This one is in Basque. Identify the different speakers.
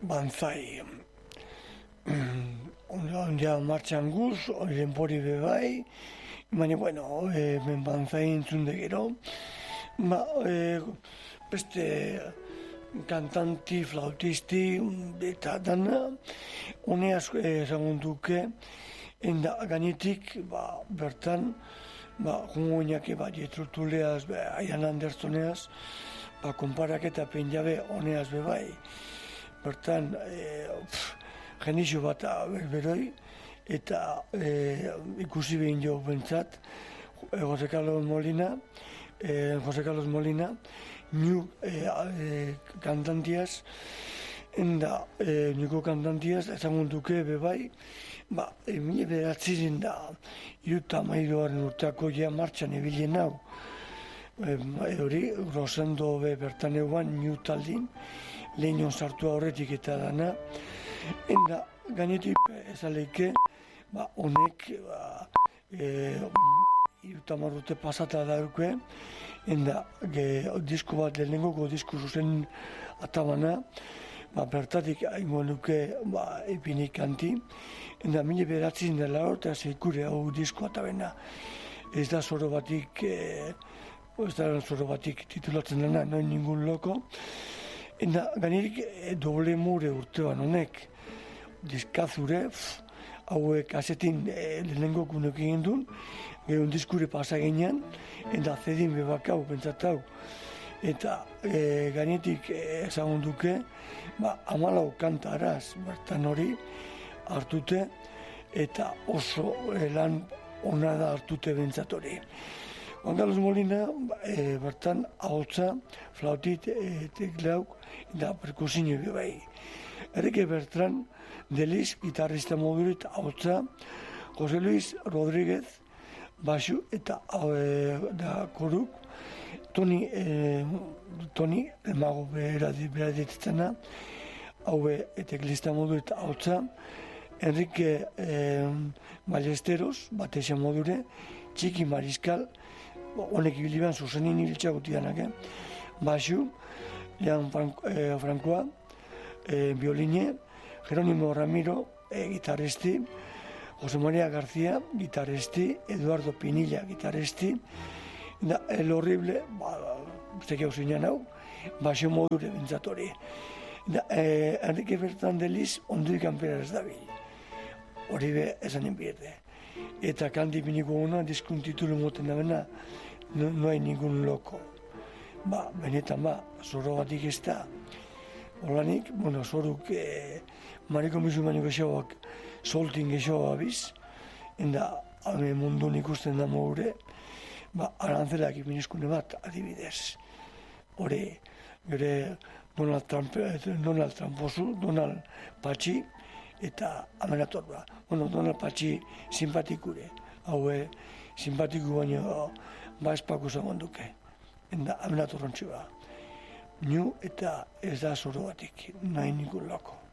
Speaker 1: banzai. Ondia martxan guz, horien pori bebai, baina, bueno, ben banzai entzunde gero, beste kantanti, flautisti, eta dana, honeaz ezagun duke, enda gainetik, bertan, jungo inaki, Jethro Tulleaz, Ian Andersoneaz, konparaketa penjabe honeaz bebai. Bertan, genixo bat berberoi, eta ikusi behin jo bentsat, Jose Carlos Molina, new kantantiaz, enda nuko kantantiaz, ezagun duke bebai, mila bederatziren da, iruta mairuaren urteako ja martxan ebilen hau. Hori, Rosendo bertan eguan, new taldin, lehenion sartua horretik eta dana, enda gainetik ezaleike, honek iruta marrute pasata dauke, enda disko bat lehenengoko disko zuzen atabana, bertatik haingo nuke epinik kanti, enda mila beratzen dela hor, eta zeikure hau disko atabena. Ez da zoro batik titulatzen dena, noin ningun loko. Enda gainerik doble mure urtean honek, diskazure, hauek azetin lehenengo kunek egin duen, gehun diskure pasa ginean, enda zedin bebakau, pentsatau. Eta gainetik ezagun duke, 14 kanta araz, bertan hori hartute, eta oso lan ona da hartute bentsat hori. Juan Carlos Molina, bertan ahotsa, flautit, teklauk, eta perkusinio bebai. Erreke Bertran, Deliz, gitarrista modurit, ahotsa, Jose Luis Rodríguez, basu eta koruk, Toni, emago behera ditetzena, haue teklista modurit, ahotsa, Enrique Ballesteros, batexan modure, Txiki Mariskal, honek ibiliban zuzenin ibiltxagutianak, basu, Leon Francoa, violine, Jerónimo Ramiro, gitarristi, Jose María García, gitarristi, Eduardo Pinilla, gitarristi, El Horrible, zeke hausinan hau, basu modure bentsatori. Enrique Bertan Deliz, onduikan peraz dabil. Hori be, esanen bierde. Eta kanti biniko guna, diskun titulu moten da bena, no hay ningún loco. Benetan zoro batik ez da. Holanik, zoruk mariko musulmanik esoak soltin gesoa abiz, enda mundun ikusten da mogure, arantzelak ipiniskune bat adibidez. Hore, gure Donald Trumposu, Donald Patxi, eta amenatorba. Donald Patxi simpatikure, haue simpatiku baino espako zagoen duke. Enda amenatorrontxua. Niu eta ez da zoro batik, nahi nikun loko.